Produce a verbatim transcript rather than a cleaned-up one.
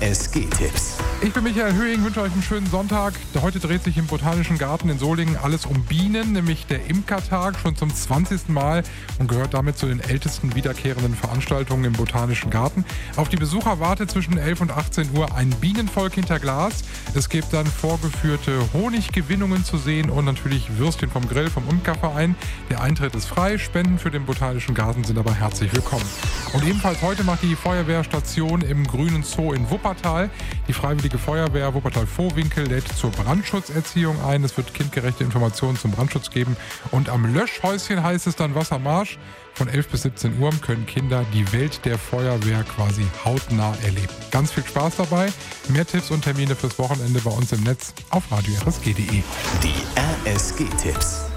S G-Tipps. Ich bin Michael Höhing, wünsche euch einen schönen Sonntag. Heute dreht sich im Botanischen Garten in Solingen alles um Bienen, nämlich der Imkertag, schon zum zwanzigsten Mal und gehört damit zu den ältesten wiederkehrenden Veranstaltungen im Botanischen Garten. Auf die Besucher wartet zwischen elf und achtzehn Uhr ein Bienenvolk hinter Glas. Es gibt dann vorgeführte Honiggewinnungen zu sehen und natürlich Würstchen vom Grill vom Imkerverein. Der Eintritt ist frei, Spenden für den Botanischen Garten sind aber herzlich willkommen. Und ebenfalls heute macht die Feuerwehrstation im Grünen Zoo in Wuppertal. Die Freiwillige Feuerwehr Wuppertal-Vohwinkel lädt zur Brandschutzerziehung ein. Es wird kindgerechte Informationen zum Brandschutz geben. Und am Löschhäuschen heißt es dann Wassermarsch. Von elf bis siebzehn Uhr können Kinder die Welt der Feuerwehr quasi hautnah erleben. Ganz viel Spaß dabei. Mehr Tipps und Termine fürs Wochenende bei uns im Netz auf radio r s g punkt d e. Die R S G-Tipps.